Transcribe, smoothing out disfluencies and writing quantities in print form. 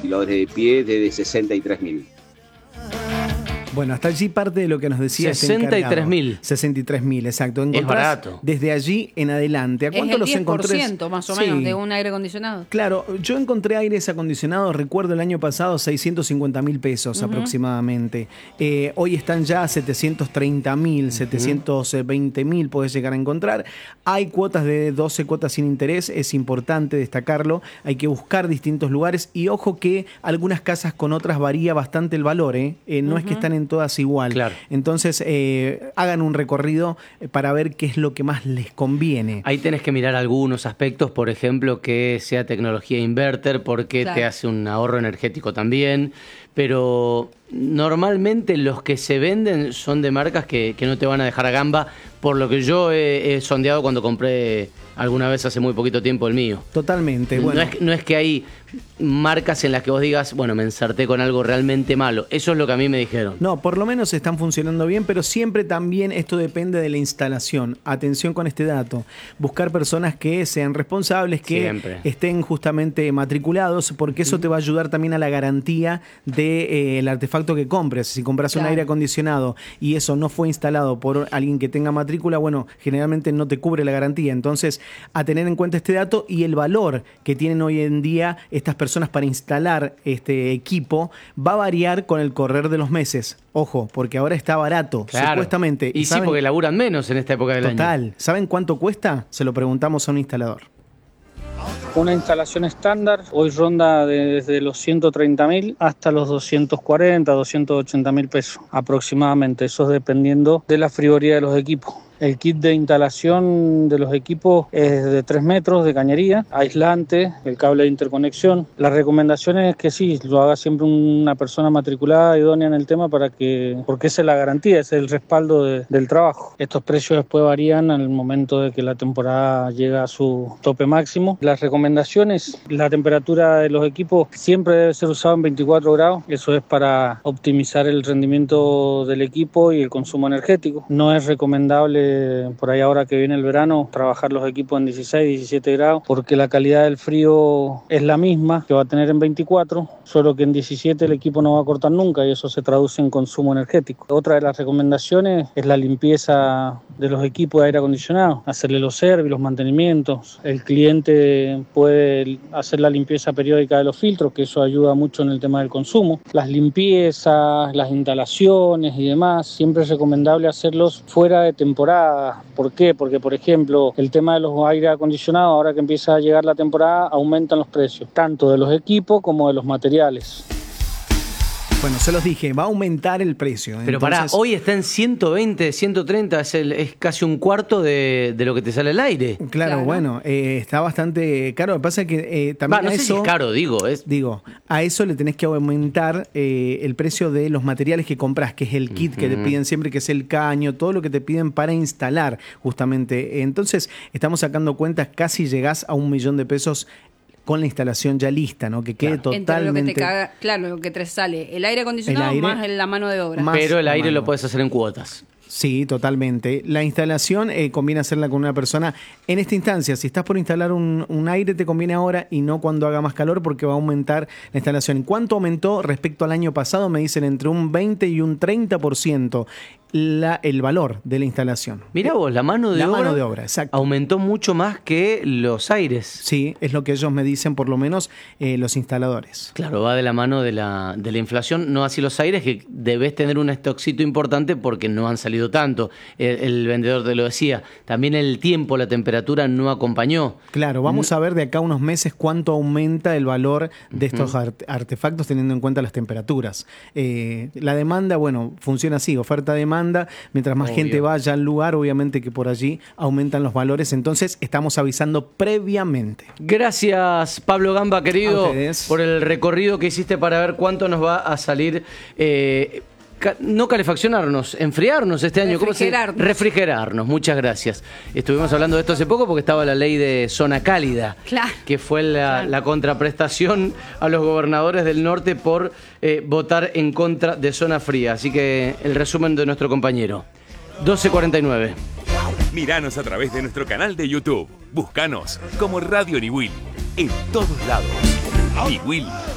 ventiladores de pie desde 63.000. Bueno, hasta allí parte de lo que nos decía 63.000. 63.000, exacto. Es barato. Desde allí en adelante. ¿A cuánto los encontré? Es el 10% más o menos de un aire acondicionado. Claro, yo encontré aires acondicionados, recuerdo el año pasado, 650.000 pesos aproximadamente. Hoy están ya a 730.000, 720.000 podés llegar a encontrar. Hay cuotas de 12 cuotas sin interés, es importante destacarlo. Hay que buscar distintos lugares y ojo que algunas casas con otras varía bastante el valor. No es que están en todas igual. Claro. Entonces, hagan un recorrido para ver qué es lo que más les conviene. Ahí tenés que mirar algunos aspectos, por ejemplo, que sea tecnología inverter, porque Claro. te hace un ahorro energético también. Pero normalmente los que se venden son de marcas que no te van a dejar a gamba, por lo que yo he sondeado cuando compré alguna vez hace muy poquito tiempo el mío. Totalmente. Bueno. No es que hay marcas en las que vos digas, bueno, me ensarté con algo realmente malo. Eso es lo que a mí me dijeron. No, por lo menos están funcionando bien, pero siempre también esto depende de la instalación. Atención con este dato. Buscar personas que sean responsables, que Siempre. estén justamente matriculados, porque eso te va a ayudar también a la garantía del artefacto que compres. Si compras un Claro. aire acondicionado y eso no fue instalado por alguien que tenga matrícula, bueno, generalmente no te cubre la garantía. Entonces, a tener en cuenta este dato y el valor que tienen hoy en día estas personas para instalar este equipo va a variar con el correr de los meses. Ojo, porque ahora está barato, Claro. supuestamente. Y sí, porque laburan menos en esta época del año. Total. ¿Saben cuánto cuesta? Se lo preguntamos a un instalador. Una instalación estándar hoy ronda desde los 130.000 hasta los 240, 280.000 pesos aproximadamente. Eso es dependiendo de la frigoría de los equipos. El kit de instalación de los equipos es de 3 metros de cañería, aislante, el cable de interconexión. La recomendación es que sí, lo haga siempre una persona matriculada, idónea en el tema, porque esa es la garantía, ese es el respaldo del trabajo. Estos precios después varían al momento de que la temporada llega a su tope máximo. Las recomendaciones, la temperatura de los equipos siempre debe ser usado en 24 grados. Eso es para optimizar el rendimiento del equipo y el consumo energético. No es recomendable por ahí ahora que viene el verano trabajar los equipos en 16, 17 grados porque la calidad del frío es la misma que va a tener en 24, solo que en 17 el equipo no va a cortar nunca y eso se traduce en consumo energético. Otra de las recomendaciones es la limpieza de los equipos de aire acondicionado, hacerle los servicios, los mantenimientos. El cliente puede hacer la limpieza periódica de los filtros, que eso ayuda mucho en el tema del consumo. Las limpiezas, las instalaciones y demás, siempre es recomendable hacerlos fuera de temporada. ¿Por qué? Porque, por ejemplo, el tema de los aire acondicionados, ahora que empieza a llegar la temporada, aumentan los precios, tanto de los equipos como de los materiales. Bueno, se los dije, va a aumentar el precio. Pero Entonces, hoy está en 120, 130, es casi un cuarto de lo que te sale al aire. Claro, bueno, está bastante caro. Lo que pasa es que también No a sé eso, si es caro, digo. Digo, a eso le tenés que aumentar el precio de los materiales que compras, que es el kit que te piden siempre, que es el caño, todo lo que te piden para instalar, justamente. Entonces, estamos sacando cuentas, casi llegás a 1.000.000 de pesos con la instalación ya lista, ¿no? Que quede totalmente... Entre lo que te caga, claro, lo que te sale, el aire acondicionado más la mano de obra. Pero el aire lo puedes hacer en cuotas. Sí, totalmente. La instalación conviene hacerla con una persona. En esta instancia, si estás por instalar un aire, te conviene ahora y no cuando haga más calor porque va a aumentar la instalación. ¿Cuánto aumentó respecto al año pasado? Me dicen entre un 20 y un 30% el valor de la instalación. Mirá vos, la mano de obra, exacto. Aumentó mucho más que los aires. Sí, es lo que ellos me dicen, por lo menos los instaladores. Claro, va de la mano de la inflación, no así los aires, que debes tener un stockcito importante porque no han salido tanto. El vendedor te lo decía. También el tiempo, la temperatura no acompañó. Claro, vamos a ver de acá a unos meses cuánto aumenta el valor de estos artefactos teniendo en cuenta las temperaturas. La demanda, bueno, funciona así, oferta-demanda. Mientras más gente vaya al lugar, obviamente que por allí aumentan los valores. Entonces, estamos avisando previamente. Gracias, Pablo Gamba, querido, por el recorrido que hiciste para ver cuánto nos va a salir... no calefaccionarnos, enfriarnos este año. Refrigerarnos, muchas gracias. Estuvimos hablando de esto hace poco porque estaba la ley de zona cálida, que fue la contraprestación a los gobernadores del norte por votar en contra de zona fría. Así que el resumen de nuestro compañero. 12:49. Míranos a través de nuestro canal de YouTube. Búscanos como Radio Niwil en todos lados. Niwil